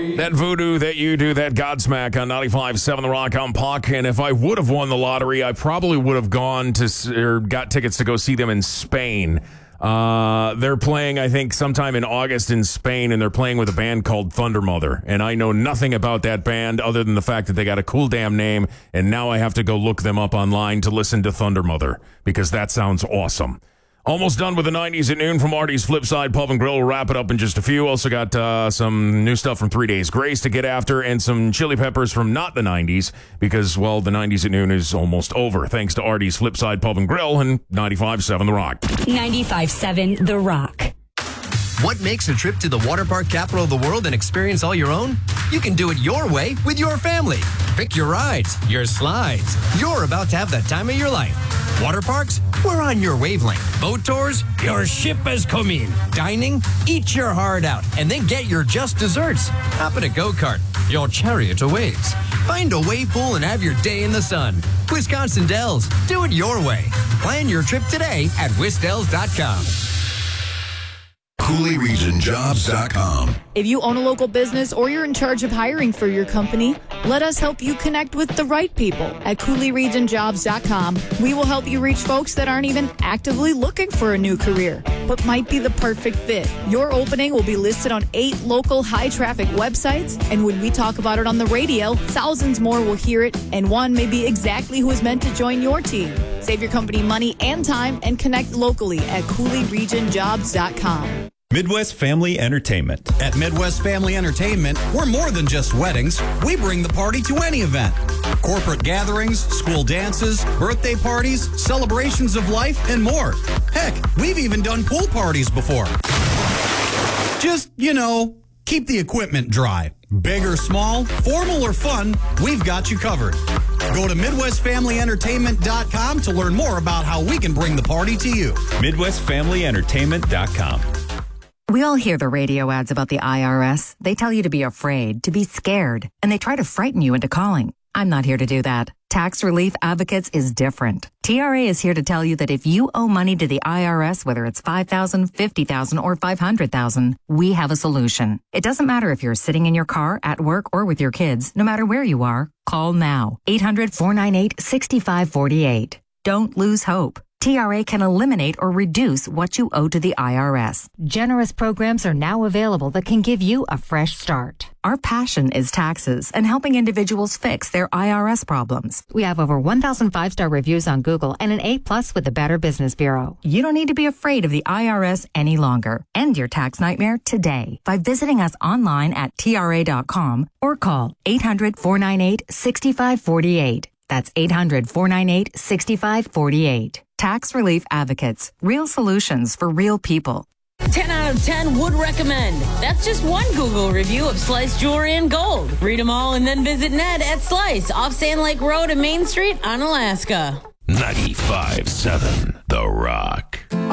That voodoo that you do, that Godsmack on 95.7 The Rock. I'm Puck, and if I would have won the lottery, I probably would have gone to or got tickets to go see them in Spain. They're playing, I think, sometime in August in Spain, and they're playing with a band called Thundermother. And I know nothing about that band other than the fact that they got a cool damn name, and now I have to go look them up online to listen to Thundermother, because that sounds awesome. Almost done with the 90s at noon from Artie's Flipside Pub and Grill. We'll wrap it up in just a few. Also got some new stuff from 3 Days Grace to get after, and some Chili Peppers from not the 90s, because, well, the 90s at noon is almost over. Thanks to Artie's Flipside Pub and Grill and 95.7 The Rock. 95.7 The Rock. What makes a trip to the water park capital of the world an experience all your own? You can do it your way with your family. Pick your rides, your slides. You're about to have the time of your life. Water parks? We're on your wavelength. Boat tours? Your ship has come in. Dining? Eat your heart out and then get your just desserts. Hop in a go-kart. Your chariot awaits. Find a wave pool and have your day in the sun. Wisconsin Dells. Do it your way. Plan your trip today at wisdells.com. CooleyRegionJobs.com. If you own a local business or you're in charge of hiring for your company, let us help you connect with the right people at CooleyRegionJobs.com. We will help you reach folks that aren't even actively looking for a new career, but might be the perfect fit. Your opening will be listed on 8 local high-traffic websites, and when we talk about it on the radio, thousands more will hear it, and one may be exactly who is meant to join your team. Save your company money and time and connect locally at CooleyRegionJobs.com. Midwest Family Entertainment. At Midwest Family Entertainment, we're more than just weddings. We bring the party to any event. Corporate gatherings, school dances, birthday parties, celebrations of life, and more. Heck, we've even done pool parties before. Just, keep the equipment dry. Big or small, formal or fun, we've got you covered. Go to MidwestFamilyEntertainment.com to learn more about how we can bring the party to you. MidwestFamilyEntertainment.com. We all hear the radio ads about the IRS. They tell you to be afraid, to be scared, and they try to frighten you into calling. I'm not here to do that. Tax Relief Advocates is different. TRA is here to tell you that if you owe money to the IRS, whether it's $5,000, $50,000, or $500,000, we have a solution. It doesn't matter if you're sitting in your car, at work, or with your kids. No matter where you are, call now. 800-498-6548. Don't lose hope. TRA can eliminate or reduce what you owe to the IRS. Generous programs are now available that can give you a fresh start. Our passion is taxes and helping individuals fix their IRS problems. We have over 1,000 5-star reviews on Google and an A+ with the Better Business Bureau. You don't need to be afraid of the IRS any longer. End your tax nightmare today by visiting us online at TRA.com or call 800-498-6548. That's 800-498-6548. Tax Relief Advocates. Real solutions for real people. 10 out of 10 would recommend. That's just one Google review of Slice Jewelry and Gold. Read them all and then visit Ned at Slice off Sand Lake Road and Main Street on Alaska. 95.7 The Rock.